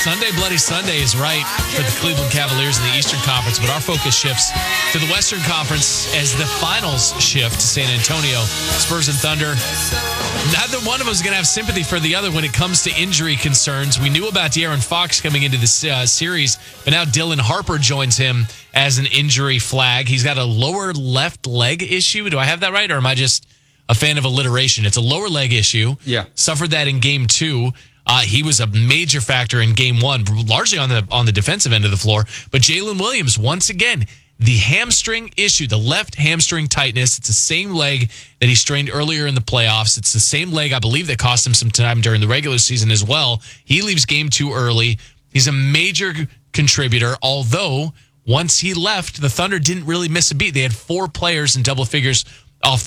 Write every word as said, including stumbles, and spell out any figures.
Sunday Bloody Sunday is right for the Cleveland Cavaliers in the Eastern Conference, but our focus shifts to the Western Conference as the finals shift to San Antonio. Spurs and Thunder. Neither one of us is going to have sympathy for the other when it comes to injury concerns. We knew about De'Aaron Fox coming into this uh, series, but now Dylan Harper joins him as an injury flag. He's got a lower left leg issue. Do I have that right, or am I just a fan of alliteration? It's a lower leg issue. Yeah. Suffered that in game two. Uh, he was a major factor in game one, largely on the on the defensive end of the floor. But Jalen Williams, once again, the hamstring issue, the left hamstring tightness, it's the same leg that he strained earlier in the playoffs. It's the same leg, I believe, that cost him some time during the regular season as well. He leaves game two early. He's a major contributor, although once he left, the Thunder didn't really miss a beat. They had four players in double figures